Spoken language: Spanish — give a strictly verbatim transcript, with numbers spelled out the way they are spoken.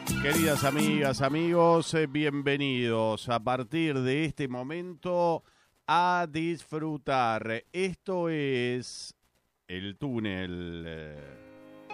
Queridas amigas, amigos, eh, bienvenidos a partir de este momento a disfrutar. Esto es El Túnel.